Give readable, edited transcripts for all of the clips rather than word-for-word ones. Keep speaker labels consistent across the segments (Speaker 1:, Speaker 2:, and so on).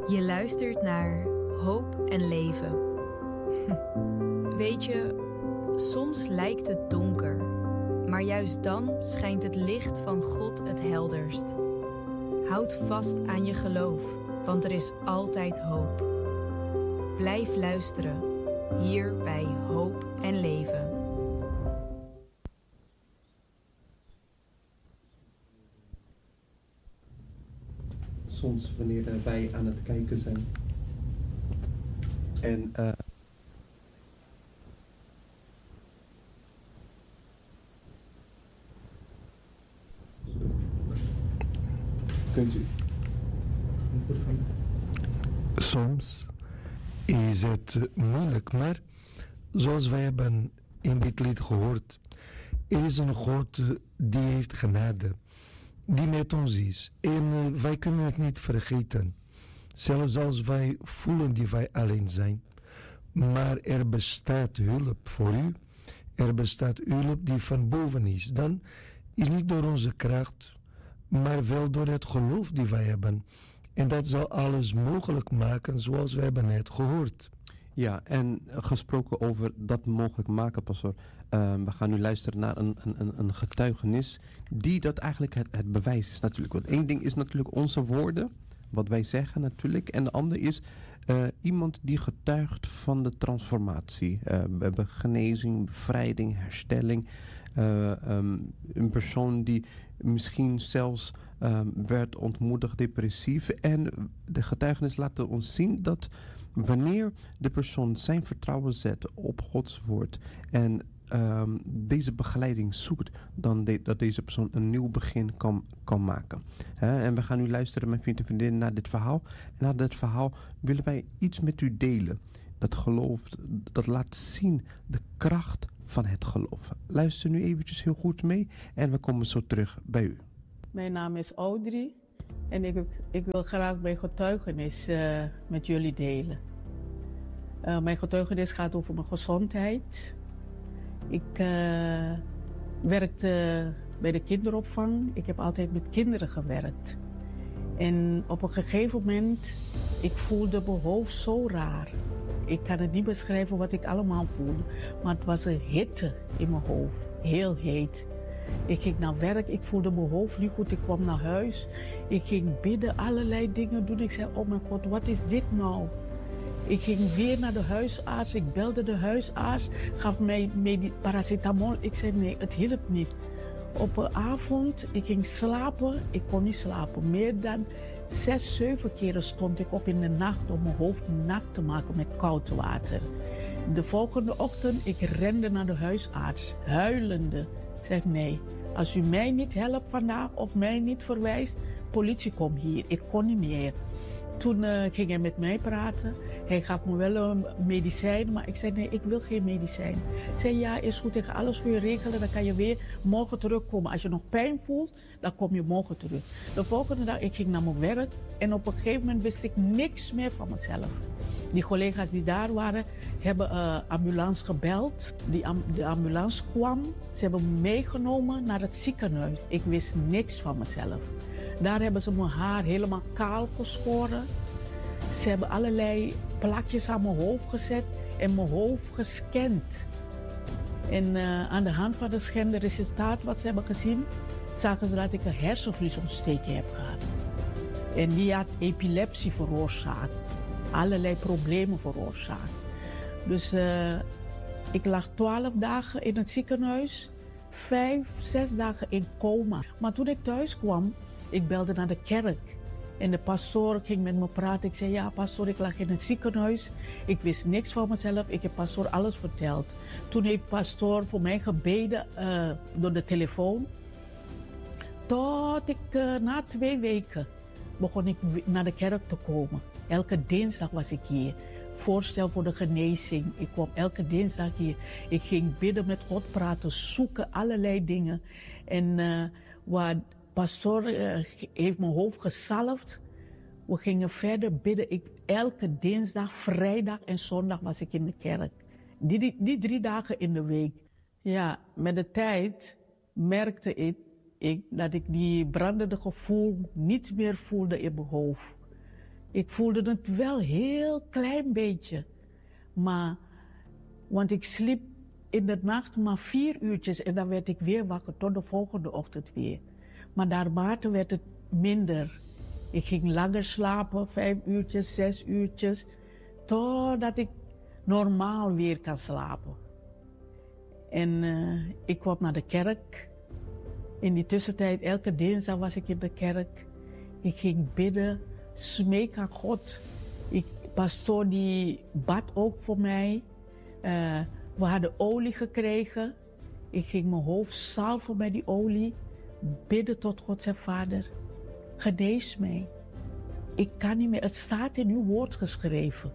Speaker 1: Je luistert naar Hoop en Leven. Weet je, soms lijkt het donker, maar juist dan schijnt het licht van God het helderst. Houd vast aan je geloof, want er is altijd hoop. Blijf luisteren, hier bij Hoop en Leven.
Speaker 2: Soms wanneer wij aan het kijken zijn en kunt u
Speaker 3: soms is het moeilijk, maar zoals wij hebben in dit lied gehoord, er is een God die heeft genade, die met ons is. En wij kunnen het niet vergeten, zelfs als wij voelen die wij alleen zijn. Maar er bestaat hulp voor u, er bestaat hulp die van boven is. Dan is niet door onze kracht, maar wel door het geloof die wij hebben. En dat zal alles mogelijk maken zoals we hebben net gehoord.
Speaker 2: Ja, en gesproken over dat mogelijk maken, pastor. We gaan nu luisteren naar een getuigenis die dat eigenlijk het bewijs is natuurlijk. Want één ding is natuurlijk onze woorden, wat wij zeggen natuurlijk. En de ander is iemand die getuigt van de transformatie. We hebben genezing, bevrijding, herstelling. Een persoon die misschien zelfs werd ontmoedigd, depressief. En de getuigenis laat ons zien dat wanneer de persoon zijn vertrouwen zet op Gods woord en deze begeleiding zoekt, dan dat deze persoon een nieuw begin kan maken. En we gaan nu luisteren, mijn vriend en vriendin, naar dit verhaal. En na dit verhaal willen wij iets met u delen. Dat geloof, dat laat zien de kracht van het geloof. Luister nu eventjes heel goed mee en we komen zo terug bij u.
Speaker 4: Mijn naam is Audrey en ik wil graag mijn getuigenis met jullie delen. Mijn getuigenis gaat over mijn gezondheid. Ik werkte bij de kinderopvang. Ik heb altijd met kinderen gewerkt. En op een gegeven moment, ik voelde mijn hoofd zo raar. Ik kan het niet beschrijven wat ik allemaal voelde. Maar het was een hitte in mijn hoofd. Heel heet. Ik ging naar werk, ik voelde mijn hoofd niet goed. Ik kwam naar huis. Ik ging bidden, allerlei dingen doen. Ik zei, oh mijn God, wat is dit nou? Ik ging weer naar de huisarts. Ik belde de huisarts. Gaf mij paracetamol. Ik zei, nee, het hielp niet. Op een avond, ik ging slapen. Ik kon niet slapen. Meer dan 6, 7 keren stond ik op in de nacht om mijn hoofd nat te maken met koud water. De volgende ochtend, ik rende naar de huisarts, huilende. Ik zei, nee, als u mij niet helpt vandaag of mij niet verwijst, politie komt hier. Ik kon niet meer. Toen ging hij met mij praten. Hij gaf me wel een medicijn, maar ik zei, nee, ik wil geen medicijn. Hij zei, ja, is goed, ik ga alles voor je regelen, dan kan je weer morgen terugkomen. Als je nog pijn voelt, dan kom je morgen terug. De volgende dag, ik ging naar mijn werk en op een gegeven moment wist ik niks meer van mezelf. Die collega's die daar waren, hebben ambulance gebeld. De ambulance kwam, ze hebben me meegenomen naar het ziekenhuis. Ik wist niks van mezelf. Daar hebben ze mijn haar helemaal kaal geschoren. Ze hebben allerlei plakjes aan mijn hoofd gezet en mijn hoofd gescand. En aan de hand van het resultaat wat ze hebben gezien, zagen ze dat ik een hersenvliesontsteking heb gehad. En die had epilepsie veroorzaakt. Allerlei problemen veroorzaakt. Dus ik lag 12 dagen in het ziekenhuis, 5, 6 dagen in coma. Maar toen ik thuis kwam, ik belde naar de kerk. En de pastoor ging met me praten. Ik zei, ja pastoor, ik lag in het ziekenhuis. Ik wist niks van mezelf. Ik heb pastoor alles verteld. Toen heeft pastoor voor mij gebeden door de telefoon. Tot ik na 2 weken begon ik naar de kerk te komen. Elke dinsdag was ik hier. Voorstel voor de genezing. Ik kwam elke dinsdag hier. Ik ging bidden met God praten, zoeken allerlei dingen. En waar pastoor heeft mijn hoofd gezalfd. We gingen verder bidden. Elke dinsdag, vrijdag en zondag was ik in de kerk. Die 3 dagen in de week. Ja, met de tijd merkte ik dat ik die brandende gevoel niet meer voelde in mijn hoofd. Ik voelde het wel heel klein beetje. Maar, want ik sliep in de nacht maar 4 uurtjes en dan werd ik weer wakker tot de volgende ochtend weer. Maar naarmate werd het minder. Ik ging langer slapen, 5 uurtjes, 6 uurtjes, totdat ik normaal weer kan slapen. En ik kwam naar de kerk. In die tussentijd, elke dinsdag was ik in de kerk. Ik ging bidden, smeek aan God. Pastoor die bad ook voor mij. We hadden olie gekregen. Ik ging mijn hoofd zalven met die olie. Bidden tot God zijn Vader. Genees mij. Ik kan niet meer. Het staat in uw woord geschreven.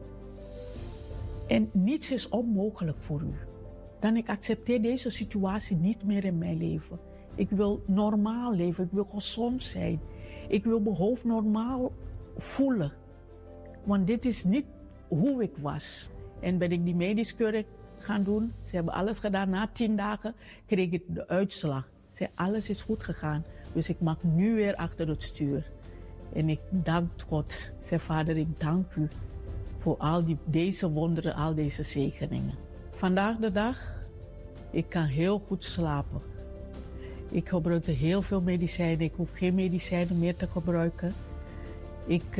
Speaker 4: En niets is onmogelijk voor u. Dan ik accepteer deze situatie niet meer in mijn leven. Ik wil normaal leven. Ik wil gezond zijn. Ik wil mijn hoofd normaal voelen. Want dit is niet hoe ik was. En ben ik die medisch keuring gaan doen. Ze hebben alles gedaan. Na 10 dagen kreeg ik de uitslag. Ze zei, alles is goed gegaan. Dus ik mag nu weer achter het stuur. En ik dank God. Ik zei, Vader, ik dank u voor al deze wonderen, al deze zegeningen. Vandaag de dag, ik kan heel goed slapen. Ik gebruikte heel veel medicijnen. Ik hoef geen medicijnen meer te gebruiken. Ik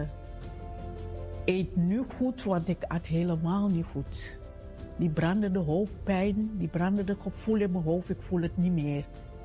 Speaker 4: eet nu goed, want ik at helemaal niet goed. Die brandende hoofdpijn, die brandende gevoel in mijn hoofd, ik voel het niet meer.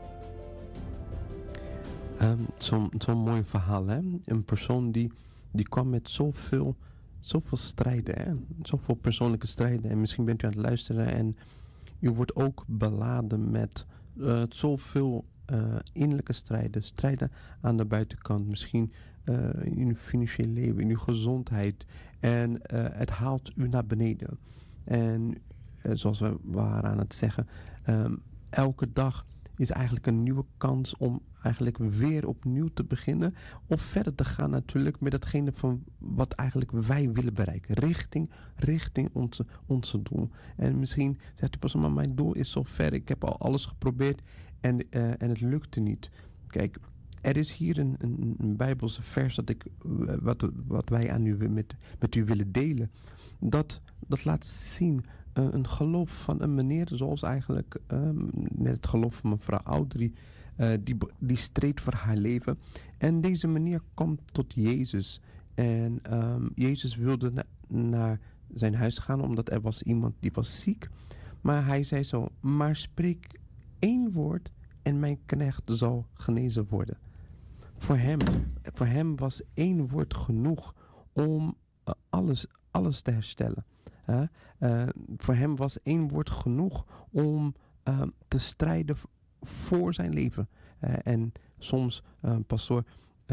Speaker 2: Zo'n mooi verhaal, hè? Een persoon die kwam met zoveel strijden, hè? Zoveel persoonlijke strijden. En misschien bent u aan het luisteren en u wordt ook beladen met zoveel innerlijke strijden aan de buitenkant. Misschien in uw financieel leven, in uw gezondheid. En het haalt u naar beneden. En zoals we waren aan het zeggen, elke dag is eigenlijk een nieuwe kans om eigenlijk weer opnieuw te beginnen. Of verder te gaan natuurlijk met datgene van wat eigenlijk wij willen bereiken. Richting onze doel. En misschien zegt u pas, maar mijn doel is zo ver. Ik heb al alles geprobeerd en het lukte niet. Kijk, er is hier een Bijbelse vers wat wij aan u met u willen delen. Dat laat zien een geloof van een meneer zoals eigenlijk net het geloof van mevrouw Audrey. Die streed voor haar leven. En deze meneer komt tot Jezus. En Jezus wilde naar zijn huis gaan omdat er was iemand die was ziek. Maar hij zei zo, maar spreek 1 woord en mijn knecht zal genezen worden. Voor hem was 1 woord genoeg om alles te herstellen. Voor hem was 1 woord genoeg om te strijden voor zijn leven. En soms, pastoor,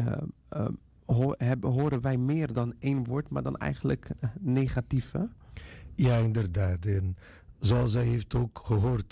Speaker 2: horen wij meer dan 1 woord, maar dan eigenlijk negatief. Hè?
Speaker 3: Ja, inderdaad. En zoals hij heeft ook gehoord,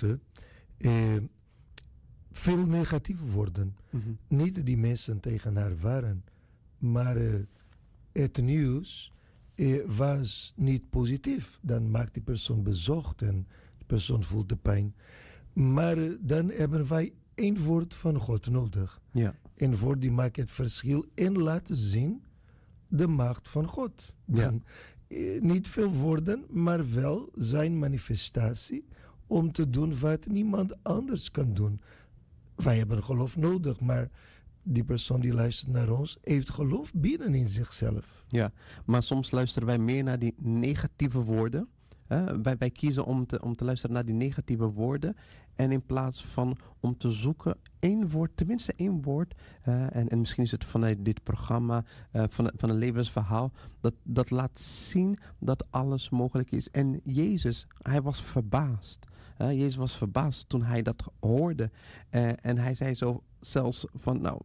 Speaker 3: veel negatieve woorden. Mm-hmm. Niet die mensen tegen haar waren, maar het nieuws was niet positief. Dan maakt die persoon bezorgd en de persoon voelt de pijn. Maar dan hebben wij 1 woord van God nodig.
Speaker 2: Ja.
Speaker 3: 1 woord die maakt het verschil en laat zien de macht van God. Dan, niet veel woorden, maar wel zijn manifestatie om te doen wat niemand anders kan doen. Wij hebben geloof nodig, maar die persoon die luistert naar ons heeft geloof binnen in zichzelf.
Speaker 2: Ja, maar soms luisteren wij meer naar die negatieve woorden. Wij kiezen om te luisteren naar die negatieve woorden. En in plaats van om te zoeken 1 woord, tenminste 1 woord. En misschien is het vanuit dit programma, van een levensverhaal. Dat laat zien dat alles mogelijk is. En Jezus, hij was verbaasd. Jezus was verbaasd toen hij dat hoorde. En hij zei zo zelfs van,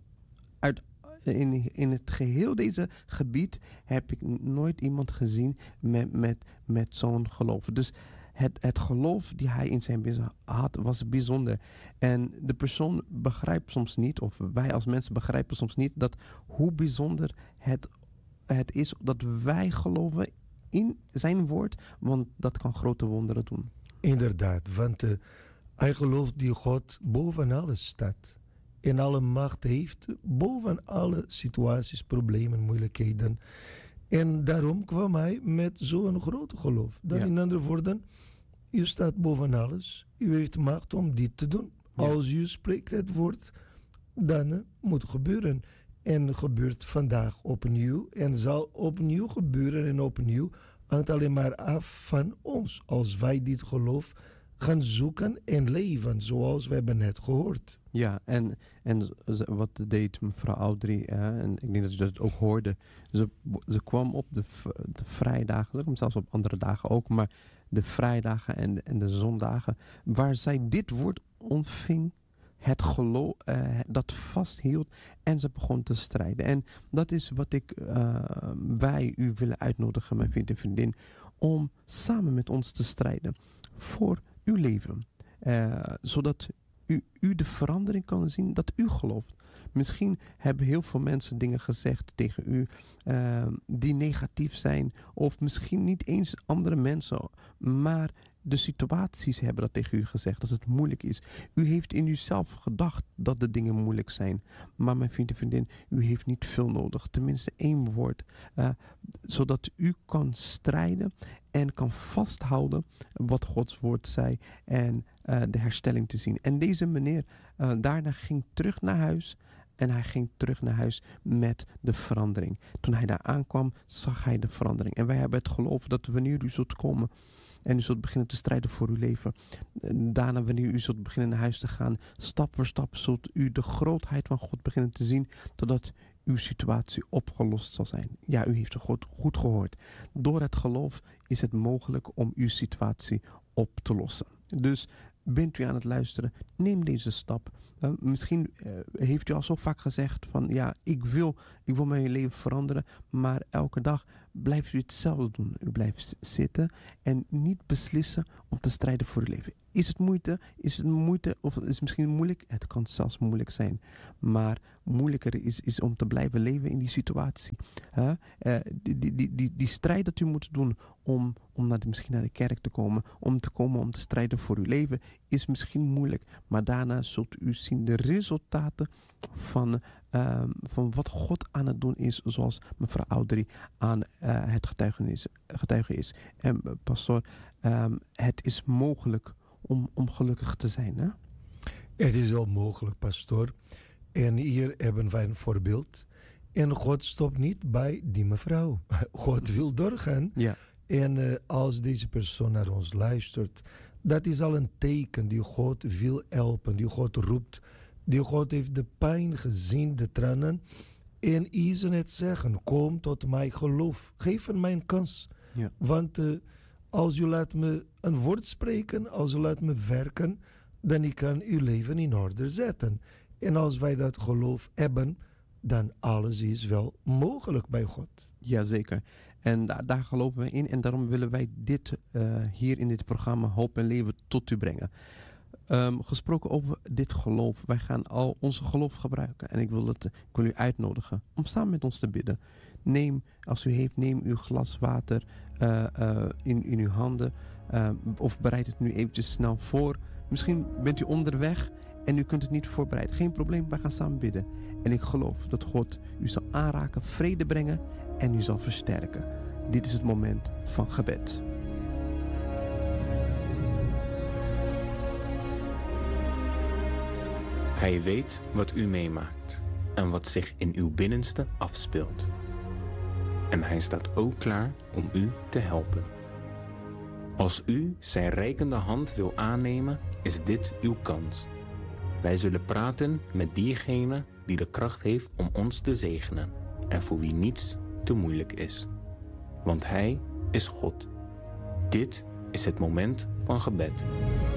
Speaker 2: in het geheel deze gebied heb ik nooit iemand gezien met zo'n geloof. Dus het geloof die hij in zijn business had was bijzonder. En de persoon begrijpt soms niet, of wij als mensen begrijpen soms niet, dat hoe bijzonder het is dat wij geloven in zijn woord, want dat kan grote wonderen doen.
Speaker 3: Inderdaad, want hij gelooft die God boven alles staat. en alle macht heeft boven alle situaties, problemen, moeilijkheden. En daarom kwam hij met zo'n groot geloof. Dan in andere woorden, u staat boven alles. U heeft macht om dit te doen. Ja. Als u spreekt het woord, dan moet het gebeuren. En gebeurt vandaag opnieuw en zal opnieuw gebeuren en opnieuw. Hangt alleen maar af van ons. Als wij dit geloof gaan zoeken en leven, zoals we hebben net gehoord.
Speaker 2: Ja, en wat deed mevrouw Audrey, en ik denk dat u dat ook hoorde. Ze kwam op de vrijdagen, ze kwam zelfs op andere dagen ook, maar de vrijdagen en de zondagen, waar zij dit woord ontving, het geloof dat vasthield en ze begon te strijden. En dat is wat wij u willen uitnodigen, mijn vriend en vriendin, om samen met ons te strijden voor uw leven. Zodat u de verandering kan zien dat u gelooft. Misschien hebben heel veel mensen dingen gezegd tegen u die negatief zijn. Of misschien niet eens andere mensen, maar de situaties hebben dat tegen u gezegd, dat het moeilijk is. U heeft in uzelf gedacht dat de dingen moeilijk zijn. Maar mijn vriend en vriendin, u heeft niet veel nodig. Tenminste 1 woord. Zodat u kan strijden en kan vasthouden wat Gods woord zei. En de herstelling te zien. En deze meneer daarna ging terug naar huis. En hij ging terug naar huis met de verandering. Toen hij daar aankwam, zag hij de verandering. En wij hebben het geloof dat wanneer u zult komen en u zult beginnen te strijden voor uw leven, daarna wanneer u zult beginnen naar huis te gaan, stap voor stap zult u de grootheid van God beginnen te zien, totdat uw situatie opgelost zal zijn. Ja, u heeft het goed gehoord. Door het geloof is het mogelijk om uw situatie op te lossen. Dus bent u aan het luisteren, neem deze stap. Misschien heeft u al zo vaak gezegd van ja, ik wil mijn leven veranderen, maar elke dag blijft u hetzelfde doen. U blijft zitten en niet beslissen om te strijden voor uw leven. Is het moeite of is het misschien moeilijk? Het kan zelfs moeilijk zijn. Maar moeilijker is om te blijven leven in die situatie. Die strijd dat u moet doen om misschien naar de kerk te komen, om te strijden voor uw leven, is misschien moeilijk. Maar daarna zult u zien de resultaten van wat God aan het doen is, zoals mevrouw Audrey aan het getuige is. En pastoor, het is mogelijk om gelukkig te zijn, hè?
Speaker 3: Het is wel mogelijk, pastoor. En hier hebben wij een voorbeeld. En God stopt niet bij die mevrouw. God wil doorgaan. Ja. En als deze persoon naar ons luistert, dat is al een teken die God wil helpen, die God roept. Die God heeft de pijn gezien, de tranen. En is het zeggen, kom tot mij, geloof. Geef mij een kans. Ja. Want als u laat me een woord spreken, als u laat me werken, dan ik kan uw leven in orde zetten. En als wij dat geloof hebben, dan alles is wel mogelijk bij God.
Speaker 2: Jazeker. En daar geloven we in. En daarom willen wij dit hier in dit programma Hoop en Leven tot u brengen. Gesproken over dit geloof. Wij gaan al onze geloof gebruiken. En ik wil u uitnodigen om samen met ons te bidden. Neem uw glas water in uw handen. Of bereid het nu eventjes snel voor. Misschien bent u onderweg en u kunt het niet voorbereiden. Geen probleem, wij gaan samen bidden. En ik geloof dat God u zal aanraken, vrede brengen en u zal versterken. Dit is het moment van gebed.
Speaker 5: Hij weet wat u meemaakt en wat zich in uw binnenste afspeelt. En hij staat ook klaar om u te helpen. Als u zijn reikende hand wil aannemen, is dit uw kans. Wij zullen praten met diegene die de kracht heeft om ons te zegenen en voor wie niets te moeilijk is. Want hij is God. Dit is het moment van gebed.